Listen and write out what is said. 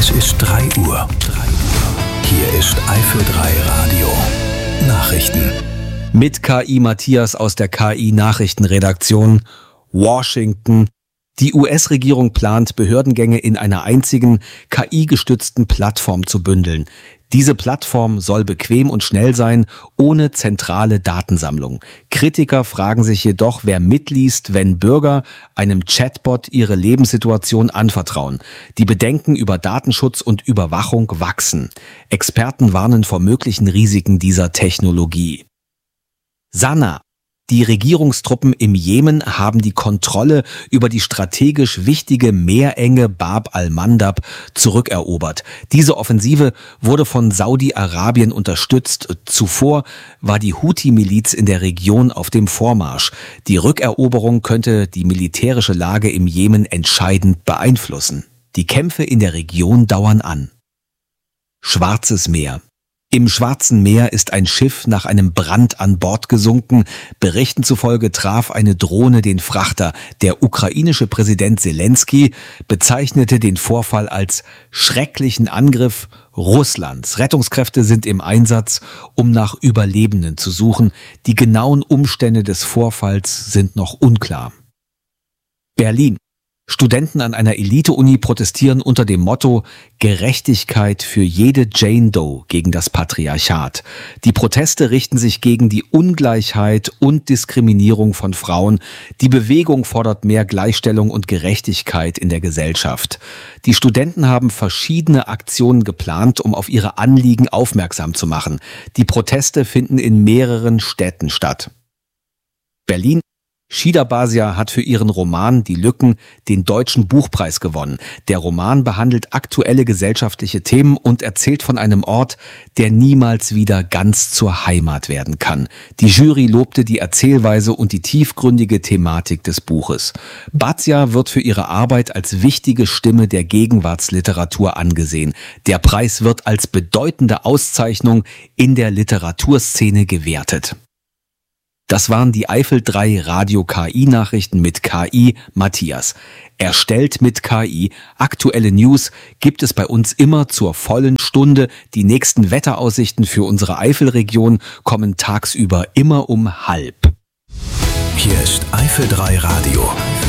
Es ist 3 Uhr. Hier ist Eifel 3 Radio. Nachrichten. Mit KI Matthias aus der KI-Nachrichtenredaktion. Washington. Die US-Regierung plant, Behördengänge in einer einzigen KI-gestützten Plattform zu bündeln. Diese Plattform soll bequem und schnell sein, ohne zentrale Datensammlung. Kritiker fragen sich jedoch, wer mitliest, wenn Bürger einem Chatbot ihre Lebenssituation anvertrauen. Die Bedenken über Datenschutz und Überwachung wachsen. Experten warnen vor möglichen Risiken dieser Technologie. Sanaa. Die Regierungstruppen im Jemen haben die Kontrolle über die strategisch wichtige Meerenge Bab al-Mandab zurückerobert. Diese Offensive wurde von Saudi-Arabien unterstützt. Zuvor war die Houthi-Miliz in der Region auf dem Vormarsch. Die Rückeroberung könnte die militärische Lage im Jemen entscheidend beeinflussen. Die Kämpfe in der Region dauern an. Schwarzes Meer. Im Schwarzen Meer ist ein Schiff nach einem Brand an Bord gesunken. Berichten zufolge traf eine Drohne den Frachter. Der ukrainische Präsident Selenskyj bezeichnete den Vorfall als schrecklichen Angriff Russlands. Rettungskräfte sind im Einsatz, um nach Überlebenden zu suchen. Die genauen Umstände des Vorfalls sind noch unklar. Berlin. Studenten an einer Elite-Uni protestieren unter dem Motto Gerechtigkeit für jede Jane Doe gegen das Patriarchat. Die Proteste richten sich gegen die Ungleichheit und Diskriminierung von Frauen. Die Bewegung fordert mehr Gleichstellung und Gerechtigkeit in der Gesellschaft. Die Studenten haben verschiedene Aktionen geplant, um auf ihre Anliegen aufmerksam zu machen. Die Proteste finden in mehreren Städten statt. Berlin. Shida Basia hat für ihren Roman Die Lücken den Deutschen Buchpreis gewonnen. Der Roman behandelt aktuelle gesellschaftliche Themen und erzählt von einem Ort, der niemals wieder ganz zur Heimat werden kann. Die Jury lobte die Erzählweise und die tiefgründige Thematik des Buches. Basia wird für ihre Arbeit als wichtige Stimme der Gegenwartsliteratur angesehen. Der Preis wird als bedeutende Auszeichnung in der Literaturszene gewertet. Das waren die Eifel 3 Radio KI-Nachrichten mit KI Matthias. Erstellt mit KI. Aktuelle News gibt es bei uns immer zur vollen Stunde. Die nächsten Wetteraussichten für unsere Eifelregion kommen tagsüber immer um 12:30. Hier ist Eifel 3 Radio.